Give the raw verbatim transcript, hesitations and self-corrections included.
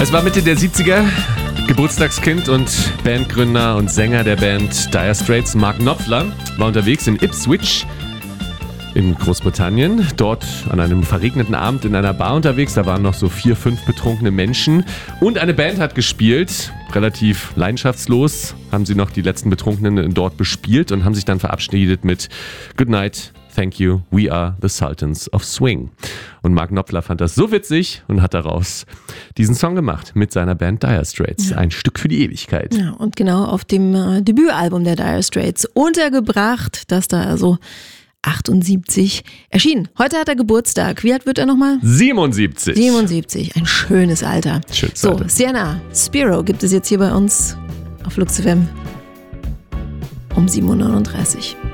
Es war Mitte der siebziger, Geburtstagskind und Bandgründer und Sänger der Band Dire Straits, Mark Knopfler, war unterwegs in Ipswich in Großbritannien, dort an einem verregneten Abend in einer Bar unterwegs. Da waren noch so vier, fünf betrunkene Menschen und eine Band hat gespielt. Relativ leidenschaftslos haben sie noch die letzten Betrunkenen dort bespielt und haben sich dann verabschiedet mit Good Night, Thank you, we are the Sultans of Swing. Und Mark Knopfler fand das so witzig und hat daraus diesen Song gemacht mit seiner Band Dire Straits. Ja. Ein Stück für die Ewigkeit. Ja, und genau auf dem äh, Debütalbum der Dire Straits untergebracht, das da also achtundsiebzig erschienen. Heute hat er Geburtstag. Wie alt wird er nochmal? siebenundsiebzig. siebenundsiebzig, ein schönes Alter. Schönes so, Alter. Sienna, Spiro gibt es jetzt hier bei uns auf Lux F M um sieben Uhr neununddreißig.